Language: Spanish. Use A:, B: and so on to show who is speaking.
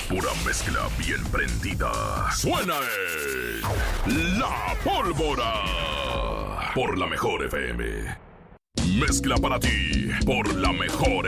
A: Pura mezcla bien prendida. Suena La Pólvora por la Mejor FM. Mezcla para ti por la Mejor